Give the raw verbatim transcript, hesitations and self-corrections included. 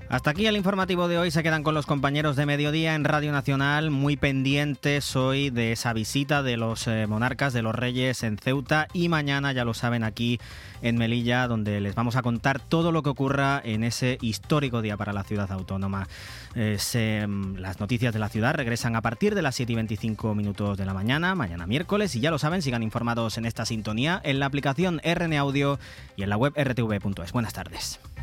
Hasta aquí el informativo de hoy. Se quedan con los compañeros de Mediodía en Radio Nacional, muy pendientes hoy de esa visita de los eh, monarcas, de los reyes en Ceuta, y mañana, ya lo saben, aquí en Melilla, donde les vamos a contar todo lo que ocurra en ese histórico día para la ciudad autónoma. Eh, se, las noticias de la ciudad regresan a partir de las siete y veinticinco minutos de la mañana, mañana miércoles, y ya lo saben, sigan informados en esta sintonía, en la aplicación R N Audio y en la web r t v punto es. Buenas tardes.